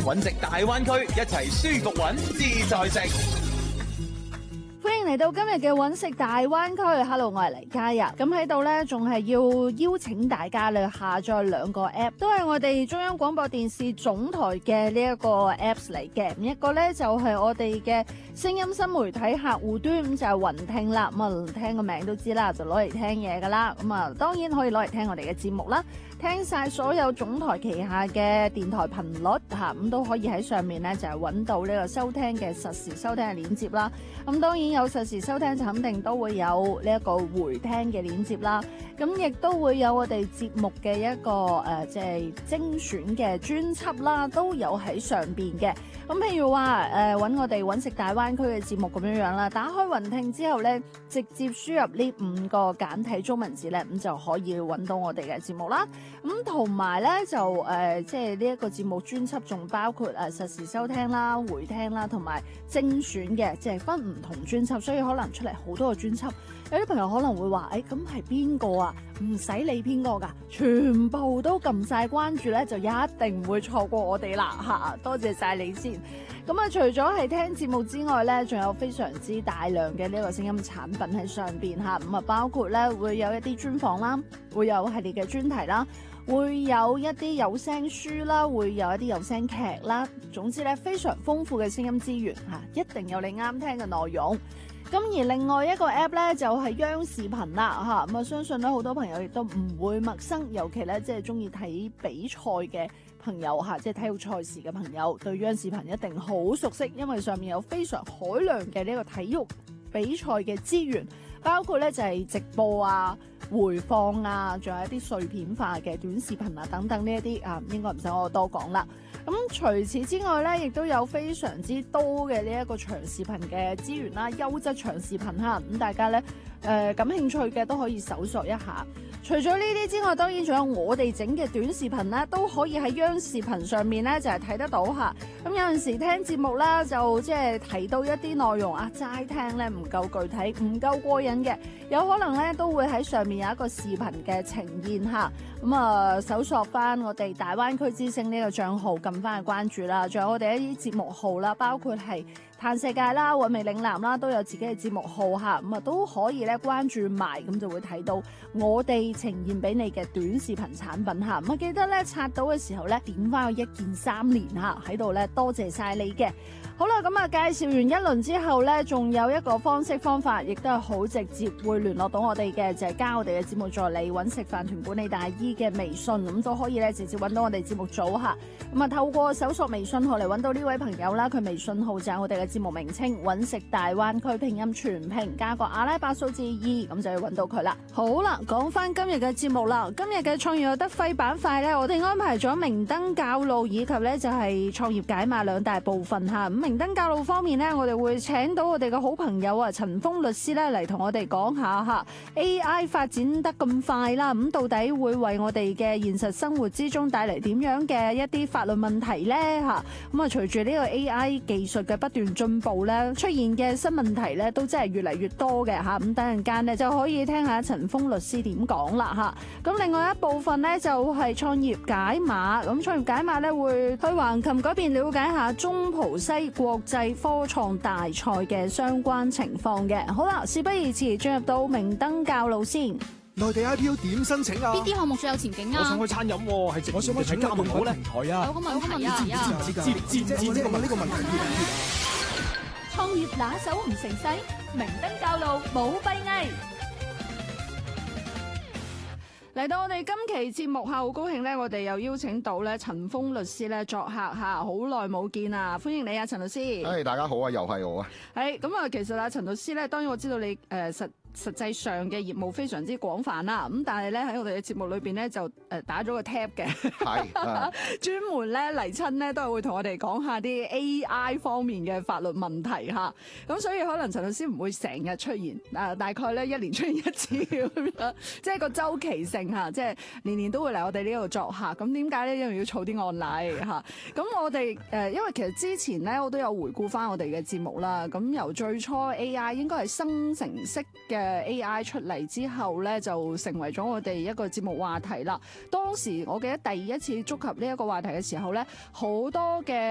揾食大灣區，一齊舒服揾，自在食。 歡迎嚟到今日嘅揾食大灣區 ，Hello， 我係黎嘉日。咁喺度呢，仲係要邀請大家嚟下載2個 app，都係我哋中央廣播電視總台嘅呢一個 apps 嚟嘅。一個呢，就係我哋嘅聲音新媒體客戶端，就係雲聽啦。咁啊，聽個名都知啦，就攞嚟聽嘢噶啦。咁啊，當然可以攞嚟聽我哋嘅節目啦。聽晒所有總台旗下嘅電台頻率嚇，咁都可以喺上面咧就係揾到呢個收聽嘅實時收聽嘅鏈接啦。咁當然有實時收聽就肯定都會有呢一個回聽嘅鏈接啦。咁亦都會有我哋節目嘅一個即係精選嘅專輯啦，都有喺上邊嘅。咁譬如話揾我哋揾食大灣區嘅節目咁樣樣啦，打開雲聽之後咧，直接輸入呢5個簡體中文字咧，咁就可以揾到我哋嘅節目啦。咁同埋咧就即係呢一個節目專輯仲包括實時收聽啦、回聽啦，同埋精選嘅，即係分唔同專輯，所以可能出嚟好多個專輯。有啲朋友可能會話：咁係邊個啊？唔使理邊個㗎，全部都撳晒關注咧，就一定唔會錯過我哋啦嚇！多謝晒你先。咁啊，除咗係聽節目之外咧，仲有非常之大量嘅呢個聲音產品喺上邊嚇。咁啊，包括咧會有一啲專訪啦，會有系列嘅專題啦，會有一啲有聲書啦，會有一啲有聲劇啦。總之咧，非常豐富嘅聲音資源嚇，一定有你啱聽嘅內容。咁而另外一個 app 咧就係央視頻啦嚇，咁啊相信咧好多朋友亦都唔會陌生，尤其咧即係中意睇比賽嘅朋友嚇，即係體育賽事嘅朋友，對央視頻一定好熟悉，因為上面有非常海量嘅呢個體育比賽嘅資源，包括咧就係直播啊、回放啊，仲有一啲碎片化嘅短視頻啊等等呢一啲啊，應該唔使我多講啦。咁除此之外咧，亦都有非常之多嘅呢一個長視頻嘅資源啦，優質長視頻嚇，咁大家咧感興趣嘅都可以搜索一下。除咗呢啲之外，當然仲有我哋整嘅短視頻咧，都可以喺央視頻上面咧就係睇得到嚇。咁有陣時聽節目啦，就即係提到一啲內容啊，齋聽咧唔夠具體，唔夠過癮嘅，有可能咧都會喺上面有一個視頻嘅呈現嚇。咁啊，搜索翻我哋大灣區之聲呢個帳號，撳翻去關注啦。仲有我哋一啲節目號啦，包括係嘆世界啦、韻味嶺南啦，都有自己嘅節目號嚇，咁啊都可以咧關注埋，咁就會睇到我哋呈現俾你嘅短視頻產品嚇。咁啊記得咧刷到嘅時候咧點翻個1鍵3連嚇喺度咧，多謝晒你嘅。好啦，咁啊介紹完一輪之後咧，仲有一個方法，亦都係好直接會聯絡到我哋嘅，就係加我哋嘅節目助理揾食飯團管理大姨嘅微信，咁都可以咧直接揾到我哋節目組嚇。咁啊透過搜索微信號嚟揾到呢位朋友啦，佢微信號就係我哋嘅節目名稱揾食大灣區拼音全拼加個阿拉伯數字2，咁就要揾到佢啦。好啦，講翻今日嘅節目啦，今日嘅創業有得揮板塊咧，我哋安排咗明燈教路以及咧就係創業解碼2大部分嚇。咁明燈教路方面咧，我哋會請到我哋嘅好朋友啊陳鋒律師咧嚟同我哋講下嚇 AI 發展得咁快啦，咁到底會為我哋嘅現實生活之中帶嚟點樣嘅一啲法律問題咧嚇？咁啊隨住呢個 AI 技術嘅不斷進步咧，出現嘅新問題咧都真係越嚟越多嘅嚇。咁等陣間咧就可以聽下陳鋒律師點講啦嚇。咁另外一部分咧就係創業解碼，咁創業解碼咧會去橫琴嗰邊了解下中葡西國際科創大賽嘅相關情況嘅。好啦，事不宜遲，進入到明燈教路先。 內地 IPO 點申請啊？ 邊啲項目最有前景啊？ 我想開餐飲喎，係我想開加盟好咧。平台啊， 有個問題啊， 知呢個問題。 創業拿手唔成勢，明燈教路冇閉翳。嚟到我哋今期節目下，好高興咧，我哋又邀請到咧陳鋒律師咧作客嚇，好耐冇見啊！歡迎你啊，陳律師。 誒，大家好啊，又係我啊。 係咁啊，其實啊，陳律師咧，當然我知道你實際上嘅業務非常之廣泛啦，咁但係咧喺我哋嘅節目裏邊咧就打咗個 tab 嘅，係專門咧嚟親咧都係會同我哋講下啲 AI 方面嘅法律問題嚇，咁所以可能陳律師唔會成日出現，大概咧1年出現1次咁樣，即係個周期性嚇，即係年年都會嚟我哋呢度作客。咁點解咧？因為要儲啲案例嚇。咁我哋因為其實之前咧我都有回顧翻我哋嘅節目啦，咁由最初 AI 應該係生成式嘅AI 出嚟之後咧，就成為咗我哋一個節目話題啦。當時我記得第一次觸及呢一個話題嘅時候咧，好多嘅